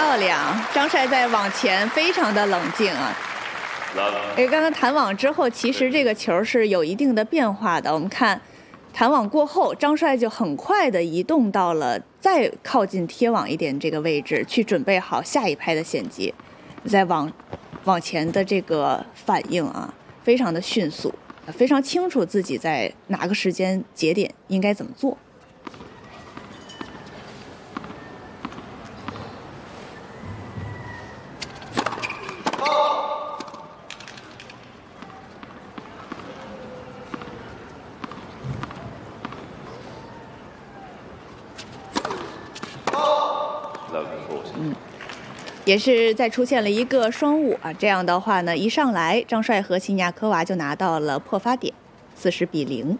漂亮！张帅在网前非常的冷静啊。刚刚弹网之后，其实这个球是有一定的变化的。我们看，弹网过后，张帅就很快的移动到了再靠近贴网一点这个位置，去准备好下一拍的险击。在网前的这个反应啊，非常的迅速，非常清楚自己在哪个时间节点应该怎么做。也是再出现了一个双误啊，这样的话呢，一上来张帅和齐尼亚科娃就拿到了破发点，40比0。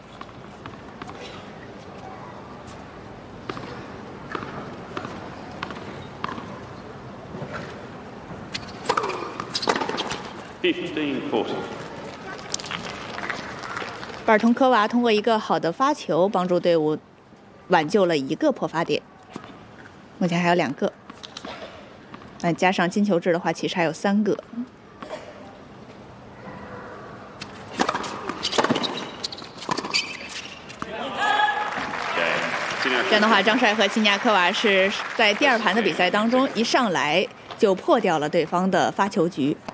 巴尔通科娃通过一个好的发球，帮助队伍挽救了一个破发点，目前还有2个。加上金球制的话，其实还有3个。这样的话，张帅和齐尼亚科娃是在第2盘的比赛当中，一上来就破掉了对方的发球局。